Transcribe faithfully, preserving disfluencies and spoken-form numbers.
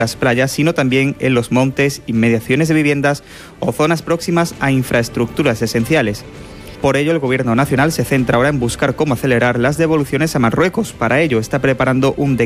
las playas, sino también en los montes, inmediaciones de viviendas o zonas próximas a infraestructuras esenciales. Por ello, el Gobierno nacional se centra ahora en buscar cómo acelerar las devoluciones a Marruecos. Para ello, está preparando un decreto